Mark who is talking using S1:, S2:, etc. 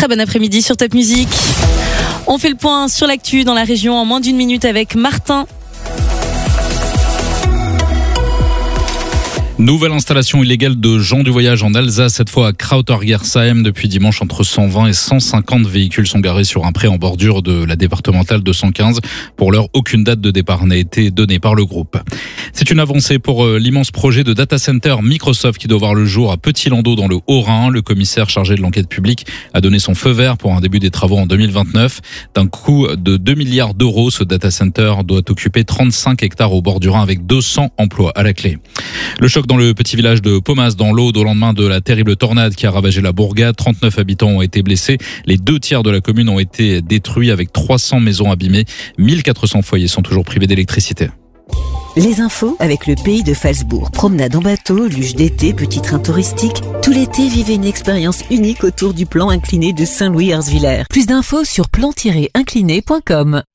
S1: Très bon après-midi sur Top Music. On fait le point sur l'actu dans la région en moins d'une minute avec Martin.
S2: Nouvelle installation illégale de gens du voyage en Alsace, cette fois à Krautergersheim. Depuis dimanche, entre 120 et 150 véhicules sont garés sur un pré en bordure de la départementale 215. Pour l'heure, aucune date de départ n'a été donnée par le groupe. C'est une avancée pour l'immense projet de data center Microsoft qui doit voir le jour à Petit-Landau dans le Haut-Rhin. Le commissaire chargé de l'enquête publique a donné son feu vert pour un début des travaux en 2029. D'un coût de 2 milliards d'euros, ce data center doit occuper 35 hectares au bord du Rhin avec 200 emplois à la clé. Le choc dans le petit village de Pomas dans l'Aude au lendemain de la terrible tornade qui a ravagé la bourgade. 39 habitants ont été blessés. Les 2/3 de la commune ont été détruits avec 300 maisons abîmées. 1400 foyers sont toujours privés d'électricité.
S3: Les infos avec le Pays de Phalsbourg. Promenade en bateau, luge d'été, petit train touristique. Tout l'été, vivez une expérience unique autour du plan incliné de Saint-Louis-Herzviller. Plus d'infos sur plan-incliné.com.